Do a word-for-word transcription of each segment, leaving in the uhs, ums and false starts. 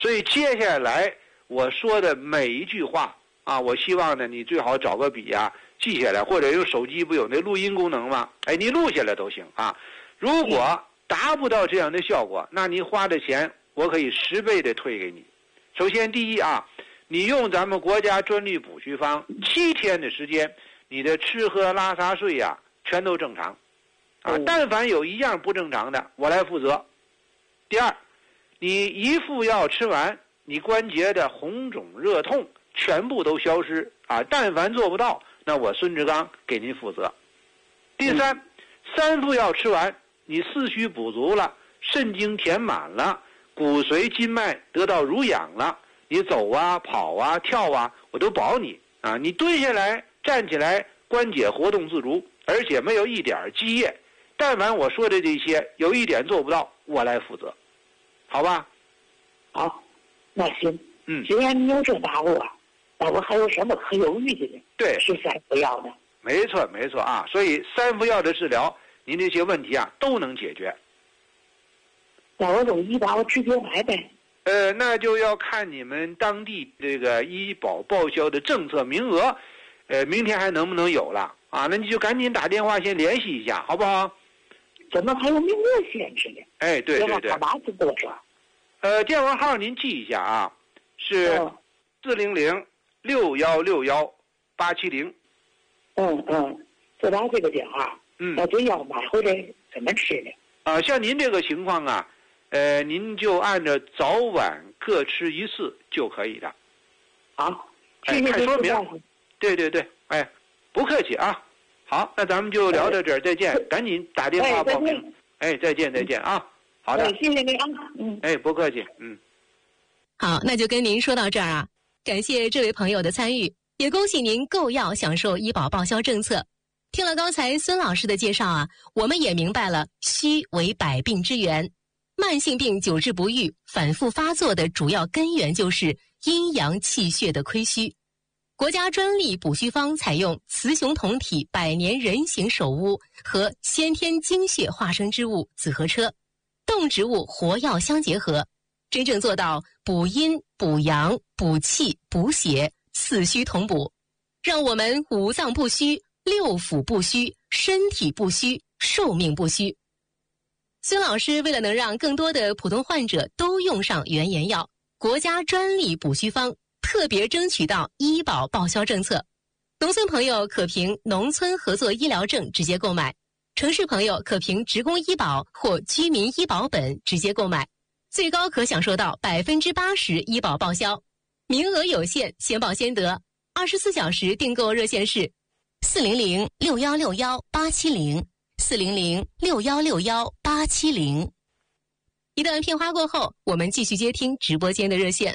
所以接下来我说的每一句话啊，我希望呢你最好找个笔啊记下来，或者用手机不有那录音功能吗？哎，你录下来都行啊。如果达不到这样的效果，那你花的钱我可以十倍的退给你。首先第一啊，你用咱们国家专利补虚方七天的时间，你的吃喝拉撒睡呀、啊、全都正常啊，但凡有一样不正常的我来负责。第二，你一副药吃完，你关节的红肿热痛全部都消失啊，但凡做不到，那我孙志刚给您负责。第三，三副药吃完，你四虚补足了，肾经填满了，骨髓筋脉得到濡养了，你走啊跑啊跳啊我都保你啊，你蹲下来站起来关节活动自如，而且没有一点积液，但凡我说的这些有一点做不到，我来负责，好吧？ 好，那行， 嗯， 既然你有这把握，那我还有什么可犹豫的呢？ 对， 是三副药的。 没错没错啊，所以三副药的治疗，您这些问题啊都能解决。 那我用医保直接买呗？ 呃，那就要看你们当地这个医保报销的政策名额，呃，明天还能不能有了啊？那你就赶紧打电话先联系一下，好不好？ 怎么还有名额限制呢？ 哎，对对对。 电话号码是多少？ 呃，电话号您记一下啊，是四零零六幺六幺八七零。 嗯嗯，就打这个电话。 嗯。 那这药买回来怎么吃呢？ 啊，像您这个情况啊，呃，您就按照早晚各吃一次就可以的。 好， 哎，看说明。对对对，哎，不客气啊。好，那咱们就聊到这儿，再见。赶紧打电话报名。哎，再见再见啊。好的， 谢谢您啊。嗯。 哎，不客气。嗯。 好，那就跟您说到这儿啊。感谢这位朋友的参与，也恭喜您购药享受医保报销政策。听了刚才孙老师的介绍啊，我们也明白了虚为百病之源，慢性病久治不愈、反复发作的主要根源就是阴阳气血的亏虚。国家专利补虚方采用雌雄同体百年人形首乌和先天精血化生之物紫河车，动植物活药相结合，真正做到补阴、补阳、补气、补血，四虚同补，让我们五脏不虚、六腑不虚、身体不虚、寿命不虚。孙老师为了能让更多的普通患者都用上原研药，国家专利补虚方特别争取到医保报销政策，农村朋友可凭农村合作医疗证直接购买，城市朋友可凭职工医保或居民医保本直接购买，最高可享受到百分之八十医保报销，名额有限，先报先得。二十四小时订购热线是四零零六幺六幺八七零四零零六幺六幺八七零。一段片花过后，我们继续接听直播间的热线。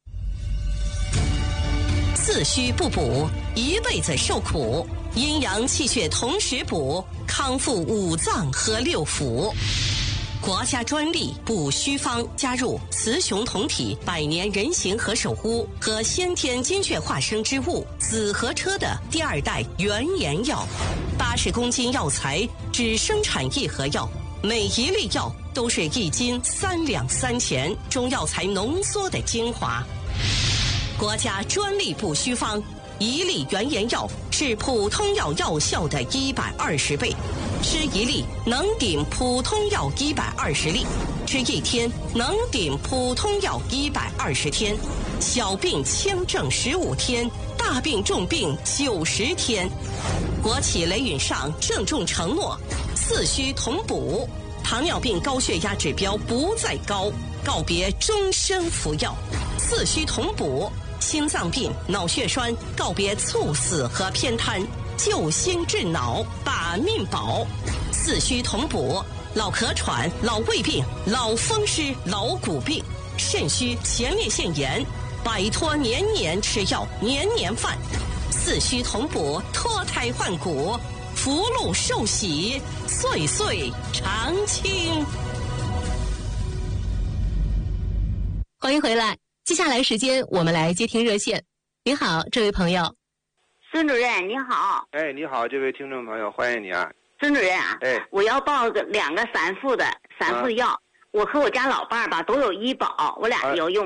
四虚不补，一辈子受苦；阴阳气血同时补，康复五脏和六腑。国家专利补虚方加入雌雄同体百年人形和首乌和先天精血化生之物紫河车的第二代原研药，八十公斤药材只生产一盒药，每一粒药都是一斤三两三钱中药材浓缩的精华。国家专利补虚方，一粒原研药是普通药药效的一百二十倍，吃一粒能顶普通药一百二十粒，吃一天能顶普通药一百二十天，小病轻症十五天，大病重病九十天。国企雷允上郑重承诺，四虚同补，糖尿病高血压指标不再高，告别终身服药，四虚同补。心脏病、脑血栓告别猝死和偏瘫，救心治脑，把命保。四虚同补，老咳喘、老胃病、老风湿、老骨病，肾虚、前列腺炎，摆脱年年吃药、年年犯。四虚同补，脱胎换骨，福禄寿喜，岁岁常青。 欢迎回来。接下来时间我们来接听热线。您好，这位朋友。 孙主任你好。 哎，你好，这位听众朋友，欢迎你啊。 孙主任啊， 哎， 我要报个两个散副的散副药、啊，我和我家老伴儿吧都有医保，我俩要用。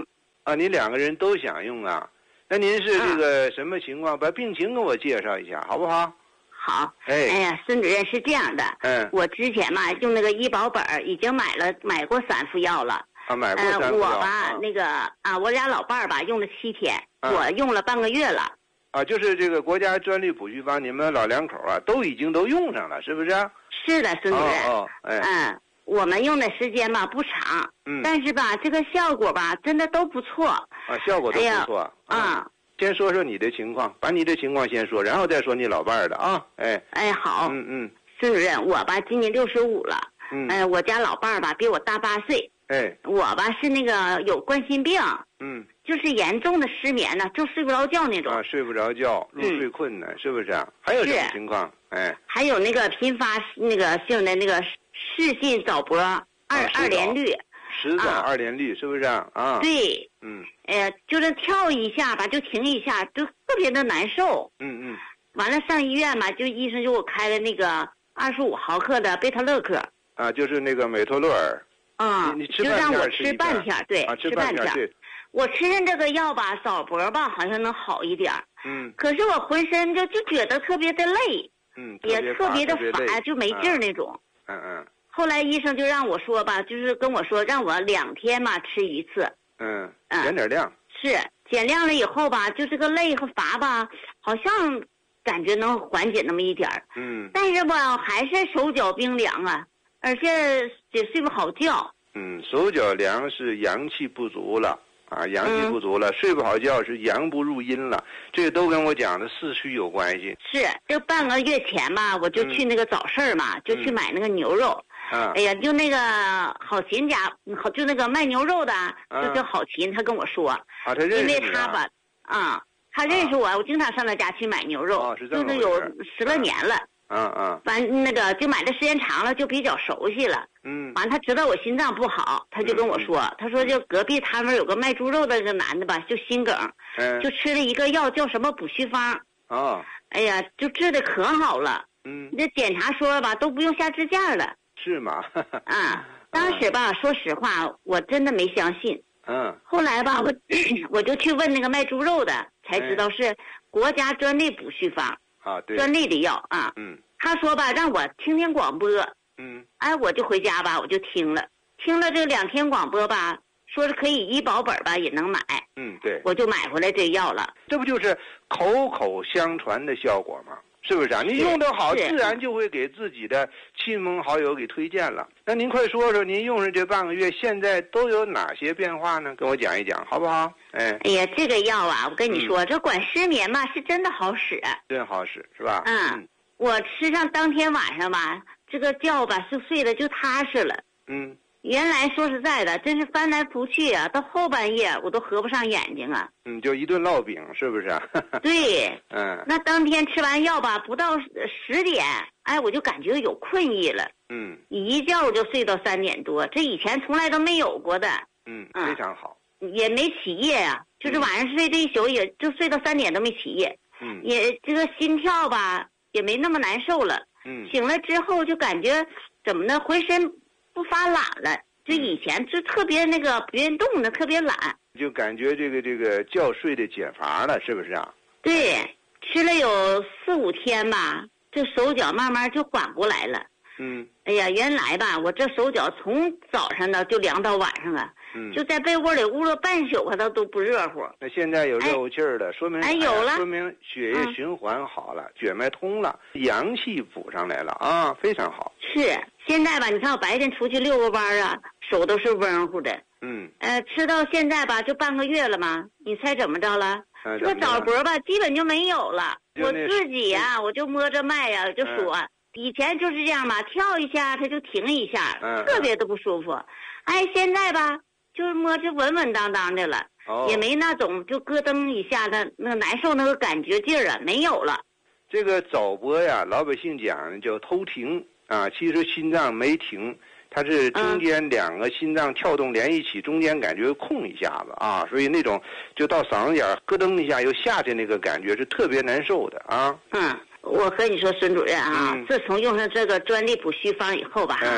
啊，你两个人都想用啊？那您是这个什么情况？把病情给我介绍一下，好不好？ 好。 哎， 哎呀，孙主任是这样的。 嗯。 我之前嘛用那个医保本已经买了买过三副药了。 啊，买过三副药。 呃、我吧、 啊， 那个啊，我俩老伴儿吧用了七天， 啊， 我用了半个月了。 啊，就是这个国家专利补虚方，你们老两口啊都已经都用上了，是不是？ 是的，孙主任。 哦，哦哎。 嗯。我们用的时间吧不长， 嗯， 但是吧这个效果吧真的都不错啊，效果都不错。 哎、啊、 嗯，先说说你的情况，把你的情况先说，然后再说你老伴儿的啊。哎哎，好。 嗯嗯， 孙主任，我吧今年六十五了， 嗯， 呃，我家老伴儿吧比我大八岁， 哎， 我吧是那个有冠心病， 嗯， 就是严重的失眠呢，就睡不着觉那种。 啊，睡不着觉，入睡困难，嗯，是不是啊？还有什么情况？哎， 还有那个频发那个性的那个视信早搏。二二连律， 迟早二连律，是不是啊？啊， 对， 嗯， 哎呀，就是跳一下吧，就停一下，就特别的难受。 嗯嗯。 完了上医院吧，就医生就给我开了那个二十五毫克的贝塔乐克。 啊，就是那个美托洛尔。 啊、 嗯，你吃就让我吃半片，对， 啊， 吃半片。 对， 我吃上这个药吧，早搏吧，好像能好一点。 嗯。 可是我浑身就就觉得特别的累。 嗯。 也特别的乏， 就没劲儿那种。 嗯嗯。 后来医生就让我说吧，就是跟我说让我两天嘛吃一次。 嗯，减点量。 是减量了以后吧，就这个累和乏吧，好像感觉能缓解那么一点儿。 嗯。 但是吧，还是手脚冰凉啊，而且也睡不好觉。 嗯，手脚凉是阳气不足了啊，阳气不足了，嗯，睡不好觉是阳不入阴了，这个都跟我讲的四虚有关系。 是，就半个月前吧，我就去那个早市嘛，嗯，就去买那个牛肉。 啊， 哎呀，就那个好秦家，好就那个卖牛肉的，啊，就叫好秦，他跟我说， 啊，他认识你啊， 因为他吧，啊，他认识我，啊，我经常上他家去买牛肉， 哦，是这么就是有十来年了。 嗯嗯。 完那个就买的时间长了，就比较熟悉了。 嗯。 完他知道我心脏不好，他就跟我说，嗯，他说就隔壁摊位有个卖猪肉的那个男的吧，就心梗， 嗯， 就吃了一个药叫什么补虚方。 哦。 哎呀，就治的可好了。 嗯。 那检查说了吧，都不用下支架了。 是吗？ 啊，当时吧，说实话，我真的没相信。 嗯。 后来吧，我我就去问那个卖猪肉的，才知道是国家专利补虚方。 啊，对。 专利的药啊。 嗯。 他说吧，让我听听广播。 嗯。 哎，我就回家吧，我就听了，听了这两天广播吧，说是可以医保本吧也能买。 嗯，对。 我就买回来这药了。 这不就是口口相传的效果吗？是不是啊？你用得好，自然就会给自己的亲朋好友给推荐了。那您快说说，您用上这半个月，现在都有哪些变化呢？跟我讲一讲，好不好？哎。 哎呀，这个药啊，我跟你说，嗯，这管失眠嘛，是真的好使。 真好使，是吧？ 嗯。嗯，我吃上当天晚上吧，这个觉吧就睡得就踏实了。 嗯。 原来说实在的，真是翻来覆去啊，到后半夜我都合不上眼睛啊。 嗯，就一顿烙饼，是不是啊？ 对。 嗯。 那当天吃完药吧，不到十点，哎，我就感觉有困意了。 嗯。 一觉我就睡到三点多，这以前从来都没有过的。 嗯，非常好。 也没起夜啊，就是晚上睡这一宿，也就睡到三点都没起夜。 嗯。 也这个心跳吧，也没那么难受了。 嗯。 醒了之后就感觉怎么呢，浑身不发懒了，就以前就特别那个不愿动的，特别懒， 就感觉这个这个觉睡的解乏了，是不是啊？ 对，吃了有四五天吧，这手脚慢慢就缓过来了。 嗯。 哎呀，原来吧，我这手脚从早上呢就凉到晚上啊， 嗯， 就在被窝里捂了半宿，它都都不热乎。 那现在有热乎气儿了，说明哎有了， 说明血液循环好了，血脉通了，阳气补上来了啊，非常好。 是，现在吧，你看我白天出去遛个弯啊，手都是温乎的。 嗯。 呃，吃到现在吧，就半个月了嘛，你猜怎么着了？ 嗯、 这个早搏吧，基本就没有了。 我自己呀、啊，我就摸着脉呀、啊，就说。嗯，以前就是这样吧，跳一下它就停一下， 嗯， 特别的不舒服。哎，现在吧，就是摸着稳稳当当的了， 哦， 也没那种就咯噔一下的那个难受那个感觉劲儿啊，没有了。 这个早搏呀，老百姓讲叫偷停啊，其实心脏没停，它是中间两个心脏跳动连一起，嗯、中间感觉空一下子啊，所以那种就到嗓子眼儿咯噔一下又下去那个感觉是特别难受的啊。 嗯。我和你说，孙主任啊， 嗯、 自从用上这个专利补虚方以后吧， 嗯、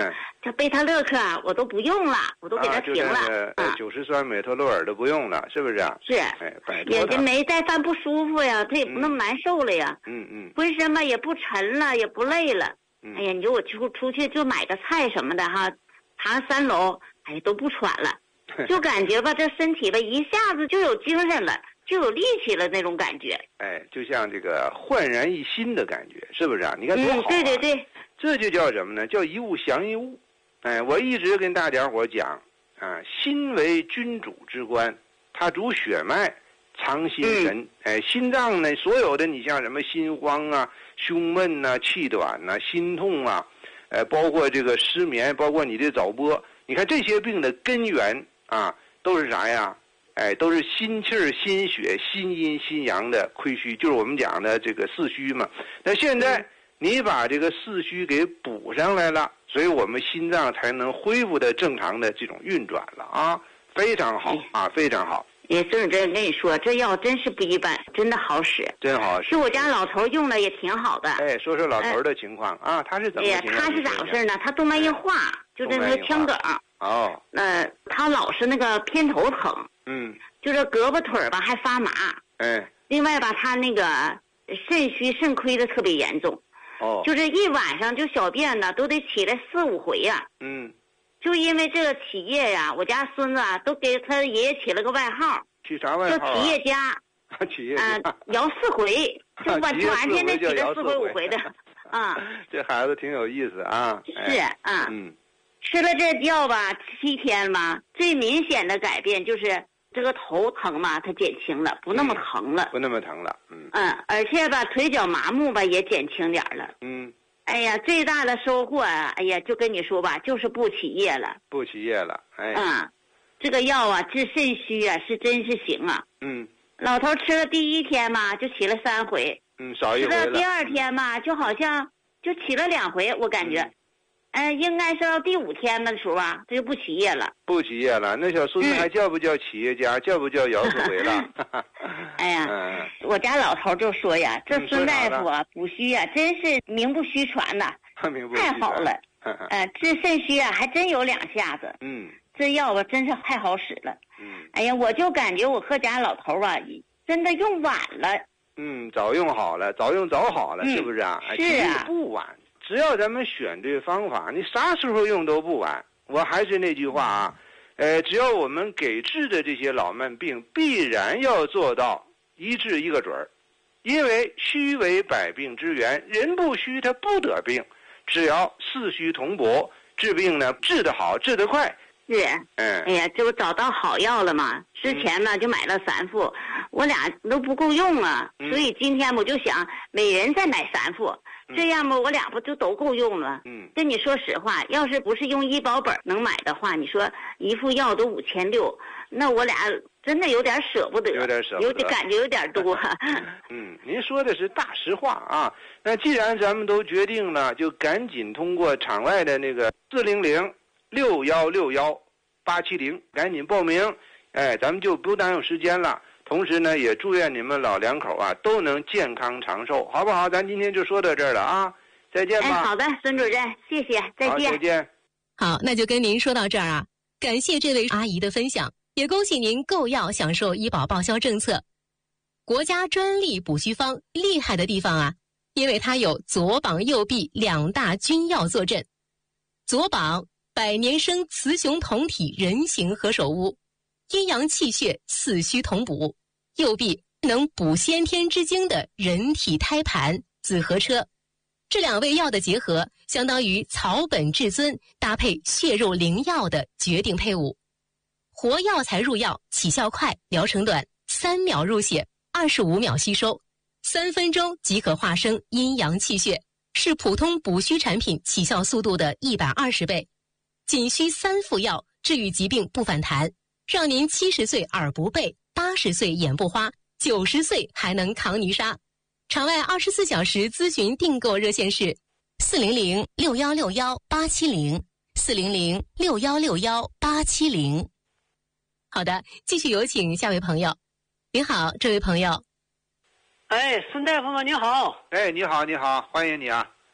这贝塔乐克啊，我都不用了，我都给它停了。 啊，就那个九十酸美特洛尔都不用了，是不是啊？ 是。 哎，摆脱也就没再犯不舒服呀，它也不那么难受了呀。 嗯嗯。 浑身嘛也不沉了，也不累了。 嗯、 哎呀，你说我出出去就买个菜什么的哈，爬三楼，哎都不喘了，就感觉吧，这身体吧一下子就有精神了，就有力气了那种感觉。 哎，就像这个焕然一新的感觉，是不是啊？你看多好、啊。 嗯，对对对。 这就叫什么呢？叫一物降一物。哎，我一直跟大家伙讲啊，心为君主之官，它主血脉，藏心神。嗯、哎，心脏呢，所有的你像什么心慌啊、胸闷呐、啊、气短呐、啊、心痛啊，呃，包括这个失眠，包括你的早搏，你看这些病的根源啊，都是啥呀？哎，都是心气儿、心血、心阴、心阳的亏虚，就是我们讲的这个四虚嘛。那现在。嗯你把这个四虚给补上来了，所以我们心脏才能恢复的正常的这种运转了啊，非常好啊，非常好。 也孙主任跟你说，这药真是不一般，真的好使， 真好使。 是我家老头用的也挺好的。 哎，说说老头的情况、哎、啊，他是怎么？ 哎呀，他是咋回事呢？他动脉硬化，哎、就这个腔梗。 哦。 呃，他老是那个偏头疼。 嗯。 就是胳膊腿吧还发麻。 哎。 另外吧，他那个肾虚肾亏的特别严重。 哦， 就是一晚上就小便呢，都得起来四五回呀、啊。 嗯， 就因为这个起夜呀、啊，我家孙子啊都给他爷爷起了个外号， 起啥外号、啊？ 叫起夜家。 起夜家。 啊，摇四回，就晚晚天得起来四回五回的。啊， 这孩子挺有意思啊。 是啊。 嗯。 吃了这药吧，七天嘛，最明显的改变就是。这个头疼嘛，它减轻了，不那么疼了， 嗯、不那么疼了，嗯嗯，而且吧，腿脚麻木吧也减轻点了， 嗯， 哎呀，最大的收获啊，哎呀，就跟你说吧，就是不起夜了， 不起夜了，哎， 嗯，这个药啊，治肾虚啊，是真是行啊， 嗯， 老头吃了第一天嘛，就起了三回， 嗯，少一回了， 吃了第二天嘛，就好像就起了两回，我感觉。嗯嗯、呃，应该是到第五天的时候啊，这就不起夜了。 不起夜了，那小孙子还叫不叫企业家？嗯、叫不叫姚四回了？ 哎呀， 嗯、 我家老头就说呀，这孙大夫啊，补虚啊，真是名不虚传呐，太好了。呃，治肾虚啊，还真有两下子。 嗯， 这药啊，真是太好使了。 嗯， 哎呀，我就感觉我和家老头啊，真的用晚了。 嗯，早用好了，早用早好了， 嗯、 是不是啊？ 是啊， 不晚。只要咱们选对方法，你啥时候用都不晚。我还是那句话啊，呃，只要我们给治的这些老慢病，必然要做到一治一个准儿，因为虚为百病之源，人不虚他不得病。只要四虚同补，治病呢治得好，治得快。 是， 嗯， 哎呀，这不找到好药了吗？之前呢、嗯、就买了三副，我俩都不够用啊， 嗯、 所以今天我就想每人再买三副。这样吧，我俩不就都够用了？ 嗯， 跟你说实话，要是不是用医保本能买的话，你说一副药都五千六，那我俩真的有点舍不得， 有点舍不得， 有点感觉有点多。 嗯，您说的是大实话啊。那既然咱们都决定了，就赶紧通过场外的那个四零零六幺六幺八七零赶紧报名。哎，咱们就不耽误时间了。同时呢，也祝愿你们老两口啊都能健康长寿，好不好？咱今天就说到这儿了啊，再见吧。 哎，好的，孙主任，谢谢，再见。 好，再见。 好，那就跟您说到这儿啊，感谢这位阿姨的分享，也恭喜您购药享受医保报销政策。国家专利补虚方厉害的地方啊，因为它有左膀右臂两大君药坐镇。左膀百年生雌雄同体人形何首乌，阴阳气血四虚同补，右臂能补先天之精的人体胎盘紫河车。这两味药的结合，相当于草本至尊搭配血肉灵药的决定配伍。活药材入药，起效快，疗程短，三秒入血，二十五秒吸收，三分钟即可化生阴阳气血，是普通补虚产品起效速度的一百二十倍。仅需三副药，治愈疾病不反弹，让您七十岁耳不背，八十岁眼不花，九十岁还能扛泥沙。场外二十四小时咨询订购热线是四零零六幺六幺八七零四零零六幺六幺八七零。好的，继续有请下位朋友。您好，这位朋友。 哎，孙大夫吗？你好。 哎，你好，你好，欢迎你啊。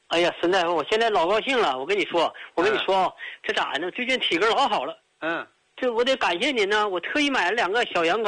哎呀，孙大夫，我现在老高兴了。我跟你说，我跟你说啊， 嗯、 这咋的呢？最近体格老好了。 嗯， 这我得感谢您呢。我特意买了两个小羊羔。